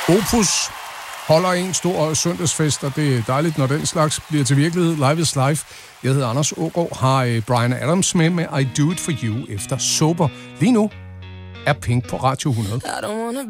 Opus holder en stor søndagsfest, og det er dejligt, når den slags bliver til virkelighed. Live is Life. Jeg hedder Anders Aagaard, har Bryan Adams med I Do It For You efter Sober. Lige nu er Pink på Radio 100.